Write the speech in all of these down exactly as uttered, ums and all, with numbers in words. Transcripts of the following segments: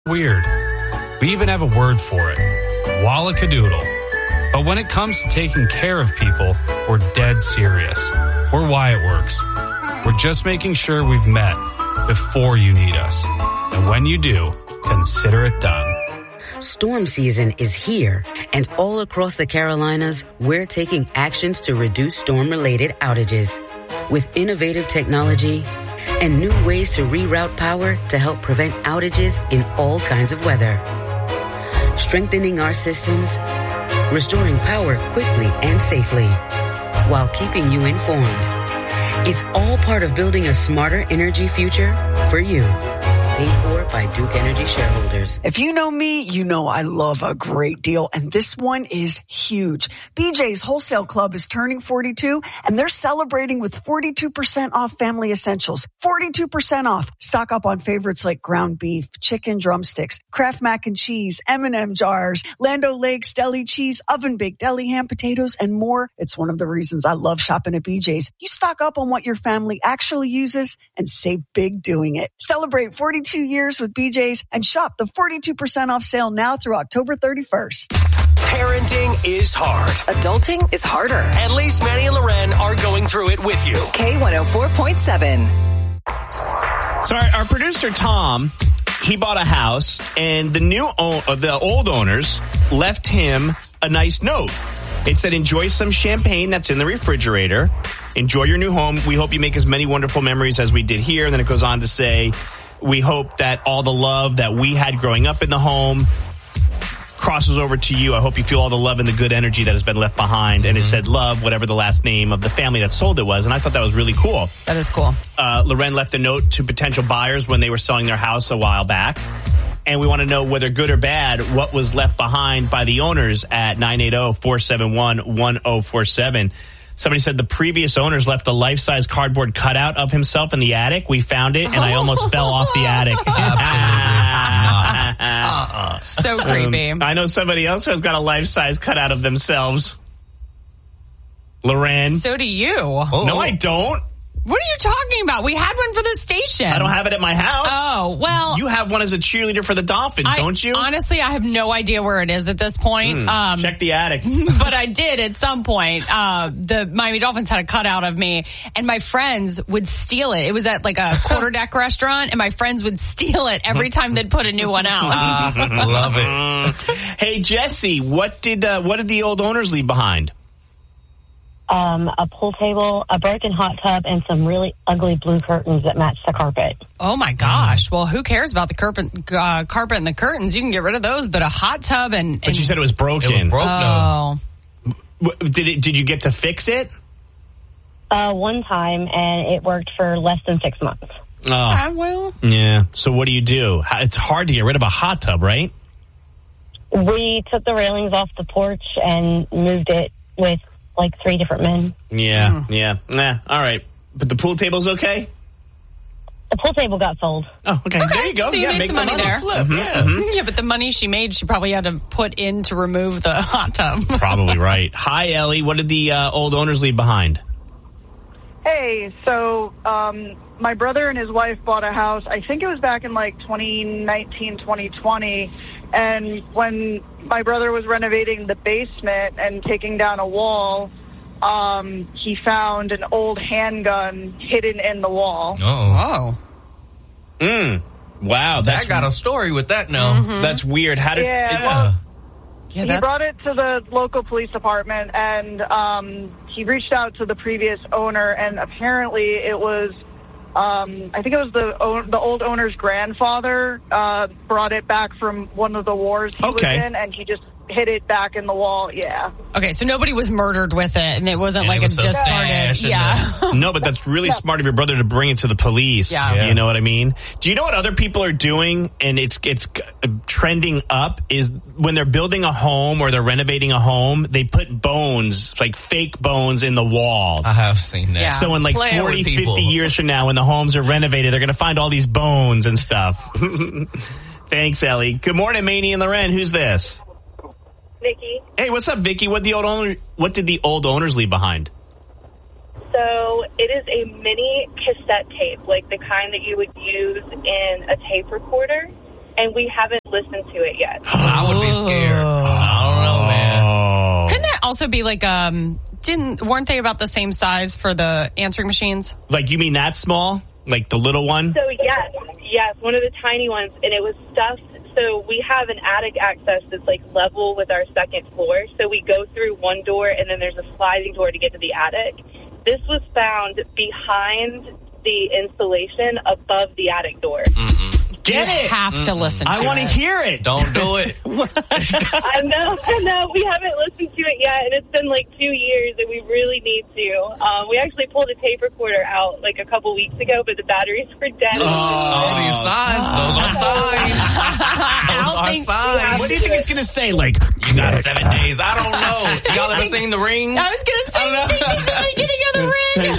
weird. We even have a word for it. Wallakadoodle. But when it comes to taking care of people, we're dead serious. We're Wyatt Works. We're just making sure we've met before you need us. And when you do, consider it done. Storm season is here, and all across the Carolinas, we're taking actions to reduce storm-related outages. With innovative technology and new ways to reroute power to help prevent outages in all kinds of weather. Strengthening our systems, restoring power quickly and safely, while keeping you informed. It's all part of building a smarter energy future for you. Paid for by Duke Energy shareholders. If you know me, you know I love a great deal, and this one is huge. B J's Wholesale Club is turning forty-two, and they're celebrating with forty-two percent off family essentials. forty-two percent off. Stock up on favorites like ground beef, chicken drumsticks, Kraft mac and cheese, M and M jars, Lando Lakes deli cheese, oven-baked deli ham potatoes, and more. It's one of the reasons I love shopping at B J's. You stock up on what your family actually uses and save big doing it. Celebrate forty-two years with B J's and shop the forty-two percent off sale now through October thirty-first. Parenting is hard. Adulting is harder. At least Manny and Loren are going through it with you. K one oh four point seven. So our, our producer, Tom, he bought a house, and the new o- the old owners left him a nice note. It said, enjoy some champagne that's in the refrigerator. Enjoy your new home. We hope you make as many wonderful memories as we did here. And then it goes on to say, we hope that all the love that we had growing up in the home crosses over to you. I hope you feel all the love and the good energy that has been left behind. And it said love, whatever the last name of the family that sold it was. And I thought that was really cool. That is cool. Uh, Loren left a note to potential buyers when they were selling their house a while back. And we want to know whether good or bad, what was left behind by the owners at nine eight zero, four seven one, one zero four seven. Somebody said the previous owners left a life-size cardboard cutout of himself in the attic. We found it, and I almost fell off the attic. uh-uh. So creepy. Um, I know somebody else who has got a life-size cutout of themselves. Loren. So do you. Oh. No, I don't. What are you talking about? We had one for the station. I don't have it at my house. Oh, well. You have one as a cheerleader for the Dolphins, I, don't you? Honestly, I have no idea where it is at this point. Mm, um, check the attic. But I did at some point. Uh, the Miami Dolphins had a cutout of me, and my friends would steal it. It was at like a quarter deck restaurant, and my friends would steal it every time they'd put a new one out. uh, love it. Hey, Jesse, what did uh, what did the old owners leave behind? Um, a pool table, a broken hot tub, and some really ugly blue curtains that match the carpet. Oh, my gosh. Well, who cares about the carpet, uh, carpet and the curtains? You can get rid of those, but a hot tub and... and but you said it was broken. It was broke, oh. no. Did, it, did you get to fix it? Uh, one time, and it worked for less than six months. Oh. I will. Yeah. So what do you do? It's hard to get rid of a hot tub, right? We took the railings off the porch and moved it with like three different men. Yeah, mm. yeah. Nah, all right. But the pool table's okay? The pool table got sold. Oh, okay. okay. There you go. So you yeah, made make some the money, money there. Flip. Mm-hmm, yeah. Mm-hmm. yeah, but the money she made, she probably had to put in to remove the hot tub. Probably right. Hi, Ellie. What did the uh, old owners leave behind? Hey, so um, my brother and his wife bought a house. I think it was back in like twenty nineteen, twenty twenty. And when my brother was renovating the basement and taking down a wall, um, he found an old handgun hidden in the wall. Oh. Oh. Mm. Wow. That's I got a story with that now. Mm-hmm. That's weird. How did... Yeah. Yeah. Well, Yeah, he that... brought it to the local police department, and um, he reached out to the previous owner, and apparently it was, um, I think it was the the old owner's grandfather uh, brought it back from one of the wars he Okay. was in, and he just hid it back in the wall. Yeah. Okay, so nobody was murdered with it, and it wasn't Yeah, like it was a a discarded... stash and Yeah. No, but that's really smart of your brother to bring it to the police. Yeah. Yeah. You know what I mean? Do you know what other people are doing, and it's it's trending up, is when they're building a home or they're renovating a home, they put bones, like fake bones in the walls. I have seen that. Yeah. So in like Playing with forty, people. fifty years from now, when the homes are renovated, they're going to find all these bones and stuff. Thanks, Ellie. Good morning, Manny and Loren. Who's this? Vicky. Hey, what's up, Vicky? What the old owner? What did the old owners leave behind? So it is a mini cassette tape, like the kind that you would use in a tape recorder. and we haven't listened to it yet. I would be scared. I don't know, man. Couldn't that also be like, um, didn't, weren't they about the same size for the answering machines? Like, you mean that small? Like the little one? So, yes, yes, one of the tiny ones, and it was stuffed. So we have an attic access that's like level with our second floor. So we go through one door, and then there's a sliding door to get to the attic. This was found behind the insulation above the attic door. Mm-mm. Get you it. have to Mm-mm. listen to I want to it. hear it. Don't do it. I know, I know. We haven't listened to it yet, and it's been like two years, and we really need to. Um, we actually pulled a tape recorder out like a couple weeks ago, but the batteries were dead. Oh, all these signs. Those are signs. Those are think- signs. What do you think it's going to say? Like, You got seven days. I don't know. Y'all ever seen The Ring? I was going to say, I I think he's at the beginning of the ring.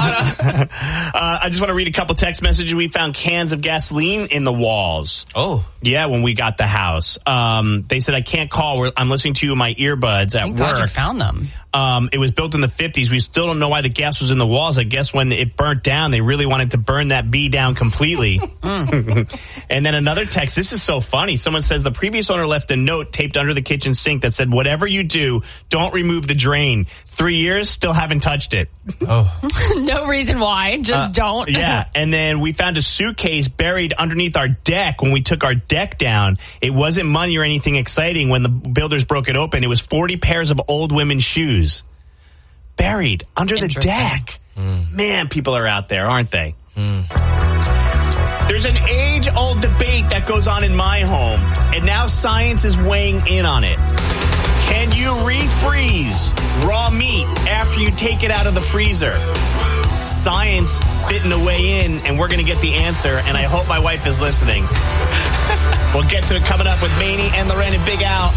uh, I just want to read a couple text messages. We found cans of gasoline in the walls. Oh. Yeah, when we got the house. Um, they said, I can't call. We're, I'm listening to you in my earbuds at Thank God you work. found them. Um, it was built in the fifties. We still don't know why the gas was in the walls. I guess when it burnt down, they really wanted to burn that bee down completely. mm. And then another text. This is so funny. Someone says the previous owner left a note taped under the kitchen sink that said, whatever you do, don't remove the drain. Three years, still haven't touched it. Oh. No reason why. Just Uh, don't. Yeah. And then we found a suitcase buried underneath our deck when we took our deck down. It wasn't money or anything exciting. When the builders broke it open, it was forty pairs of old women's shoes. Buried under the deck. Mm. Man, people are out there, aren't they? Mm. There's an age-old debate that goes on in my home, and now science is weighing in on it. Can you refreeze raw meat after you take it out of the freezer? Science fitting a way in, and we're going to get the answer, and I hope my wife is listening. We'll get to it coming up with Maney and Loren and Big Al